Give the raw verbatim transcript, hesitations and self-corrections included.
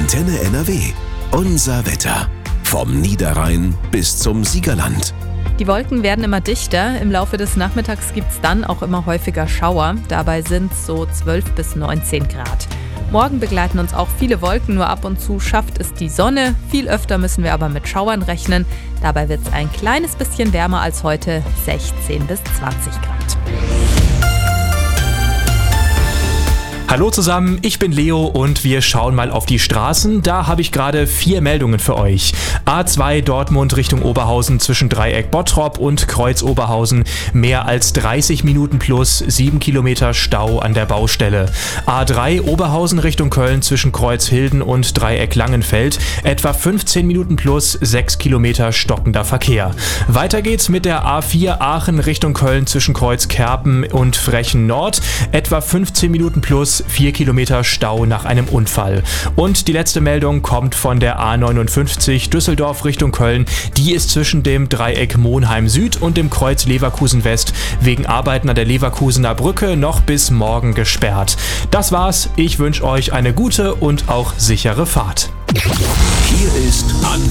Antenne N R W. Unser Wetter. Vom Niederrhein bis zum Siegerland. Die Wolken werden immer dichter. Im Laufe des Nachmittags gibt es dann auch immer häufiger Schauer. Dabei sind es so zwölf bis neunzehn Grad. Morgen begleiten uns auch viele Wolken, nur ab und zu schafft es die Sonne. Viel öfter müssen wir aber mit Schauern rechnen. Dabei wird es ein kleines bisschen wärmer als heute, sechzehn bis zwanzig Grad. Hallo zusammen, ich bin Leo und wir schauen mal auf die Straßen. Da habe ich gerade vier Meldungen für euch. A zwei Dortmund Richtung Oberhausen zwischen Dreieck Bottrop und Kreuz Oberhausen. Mehr als dreißig Minuten plus, sieben Kilometer Stau an der Baustelle. A drei Oberhausen Richtung Köln zwischen Kreuz Hilden und Dreieck Langenfeld. Etwa fünfzehn Minuten plus, sechs Kilometer stockender Verkehr. Weiter geht's mit der A vier Aachen Richtung Köln zwischen Kreuz Kerpen und Frechen Nord. Etwa fünfzehn Minuten plus, vier Kilometer Stau nach einem Unfall. Und die letzte Meldung kommt von der A neunundfünfzig Düsseldorf Richtung Köln. Die ist zwischen dem Dreieck Monheim Süd und dem Kreuz Leverkusen West wegen Arbeiten an der Leverkusener Brücke noch bis morgen gesperrt. Das war's. Ich wünsche euch eine gute und auch sichere Fahrt. Hier ist